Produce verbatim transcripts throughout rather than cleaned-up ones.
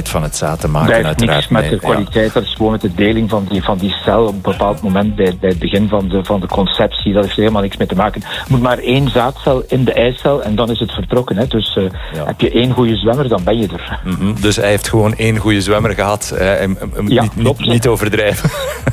kwaliteit van het zaad te maken, dat heeft uiteraard. niks met Nee, de kwaliteit, ja. Dat is gewoon met de deling van die, van die cel op een bepaald moment bij, bij het begin van de, van de conceptie. Dat heeft er helemaal niks mee te maken. Er moet maar één zaadcel in de eicel en dan is het vertrokken. Hè. Dus uh, ja. heb je één goede zwemmer, dan ben je er. Mm-hmm. Dus hij heeft gewoon één goede zwemmer gehad. Uh, uh, uh, ja, niet, niet, niet overdrijven.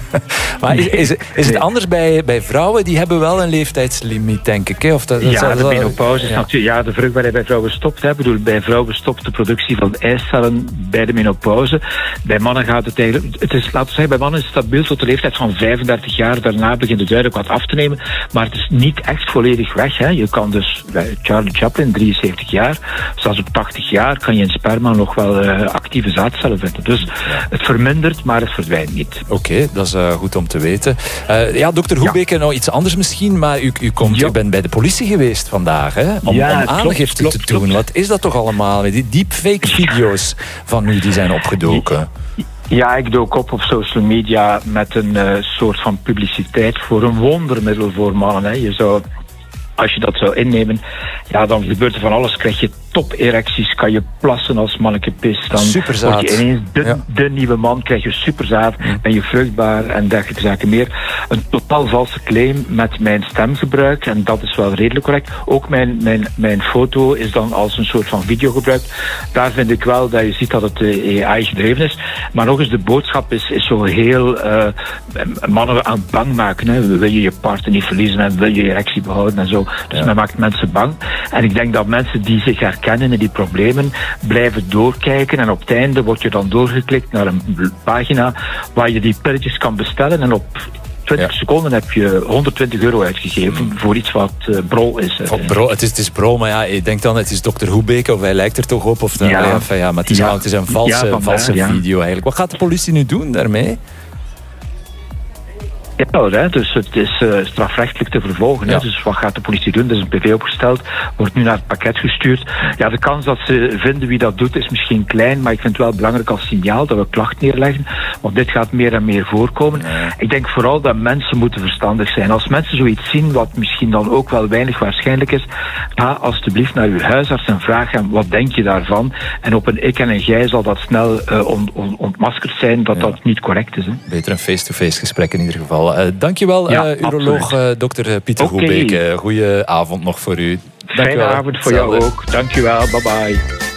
Maar is, is, is het anders bij, bij vrouwen? Die hebben wel een leeftijdslimiet, denk ik. Hè? Of dat, ja, dat, de dat, menopauze is ja. natuurlijk... Ja, de vruchtbaarheid bij vrouwen stopt. Hè. Ik bedoel, bij vrouwen stopt de productie van eicellen bij de menopauze. Bij mannen gaat het eigenlijk... Het is, laten we zeggen, bij mannen is het stabiel tot de leeftijd van vijfendertig jaar. Daarna begint het duidelijk wat af te nemen. Maar het is niet echt volledig weg. Hè. Je kan dus... Bij Charlie Chaplin, drieënzeventig jaar. Zelfs op tachtig jaar kan je in sperma nog wel uh, actieve zaadcellen vinden. Dus het vermindert, maar het verdwijnt niet. Oké, okay, dat is uh, goed om te weten. Uh, ja, dokter Hoebeke, ja. nou iets anders misschien, maar u, u, komt, ja. u bent bij de politie geweest vandaag, hè? Om, ja, om aangifte klopt, te klopt, doen. Klopt. Wat is dat toch allemaal? Die deepfake video's van u die zijn opgedoken. Ja, ik dook op op social media met een uh, soort van publiciteit voor een wondermiddel voor mannen. Hè. Je zou... Als je dat zou innemen, ja, dan gebeurt er van alles. Krijg je top-erecties, kan je plassen als manneke pis. Dan superzaad. word je ineens de, ja. de nieuwe man, krijg je superzaad, mm. ben je vruchtbaar en dergelijke zaken meer. Een totaal valse claim met mijn stemgebruik, en dat is wel redelijk correct. Ook mijn, mijn, mijn foto is dan als een soort van video gebruikt. Daar vind ik wel dat je ziet dat het uh, A I gedreven is. Maar nog eens, de boodschap is, is zo heel uh, mannen aan het bang maken. Hè. Wil je je partner niet verliezen en wil je je erectie behouden en zo. Dus ja. men maakt mensen bang. En ik denk dat mensen die zich herkennen in die problemen blijven doorkijken. En op het einde word je dan doorgeklikt naar een pagina waar je die pilletjes kan bestellen. En op twintig ja. seconden heb je honderdtwintig euro uitgegeven mm. voor iets wat uh, brol is. Bro, het is. Het is brol, maar ja, ik denk dan het is dokter Hoebeke of hij lijkt er toch op. Of dan, ja. Enfin, ja, maar het is, ja. het is een valse, ja, valse ja. video eigenlijk. Wat gaat de politie nu doen daarmee? Ja, hè, dus het is uh, strafrechtelijk te vervolgen. Ja. Hè, dus wat gaat de politie doen? Er is een P V opgesteld, wordt nu naar het pakket gestuurd. Ja, de kans dat ze vinden wie dat doet is misschien klein, maar ik vind het wel belangrijk als signaal dat we klacht neerleggen, want dit gaat meer en meer voorkomen. Ja. Ik denk vooral dat mensen moeten verstandig zijn. Als mensen zoiets zien, wat misschien dan ook wel weinig waarschijnlijk is, ga alstublieft naar uw huisarts en vraag hem, wat denk je daarvan? En op een ik en een jij zal dat snel uh, on, on, ontmaskerd zijn, dat ja. dat niet correct is. Hè. Beter een face-to-face gesprek in ieder geval. Uh, dankjewel, ja, uh, uroloog uh, dokter Pieter okay. Hoebeke. Goeie avond nog voor u. Dank Fijne avond voor Hetzelfde. Jou ook. Dankjewel, bye bye.